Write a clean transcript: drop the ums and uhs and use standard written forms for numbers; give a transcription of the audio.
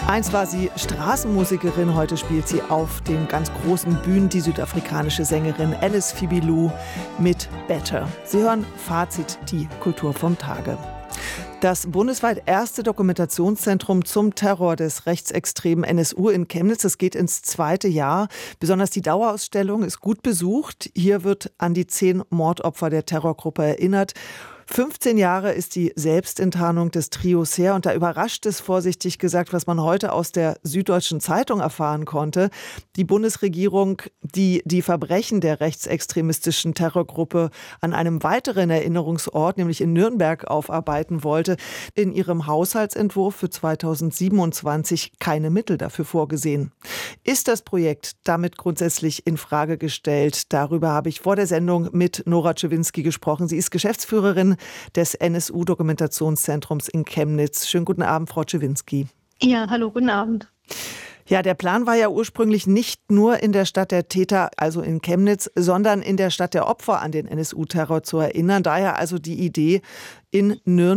Einst war sie Straßenmusikerin, heute spielt sie auf den ganz großen Bühnen die südafrikanische Sängerin Alice Fibilou mit Better. Sie hören Fazit, die Kultur vom Tage. Das bundesweit erste Dokumentationszentrum zum Terror des rechtsextremen NSU in Chemnitz, es geht ins 2. Jahr. Besonders die Dauerausstellung ist gut besucht. Hier wird an die 10 Mordopfer der Terrorgruppe erinnert. 15 Jahre ist die Selbstenttarnung des Trios her und da überrascht es, vorsichtig gesagt, was man heute aus der Süddeutschen Zeitung erfahren konnte. Die Bundesregierung, die die Verbrechen der rechtsextremistischen Terrorgruppe an einem weiteren Erinnerungsort, nämlich in Nürnberg, aufarbeiten wollte, in ihrem Haushaltsentwurf für 2027 keine Mittel dafür vorgesehen. Ist das Projekt damit grundsätzlich in Frage gestellt? Darüber habe ich vor der Sendung mit Nora Czerwinski gesprochen. Sie ist Geschäftsführerin des NSU-Dokumentationszentrums in Chemnitz. Schönen guten Abend, Frau Czerwinski. Ja, hallo, guten Abend. Ja, der Plan war ja ursprünglich nicht nur in der Stadt der Täter, also in Chemnitz, sondern in der Stadt der Opfer an den NSU-Terror zu erinnern. Daher also die Idee, in Nürnberg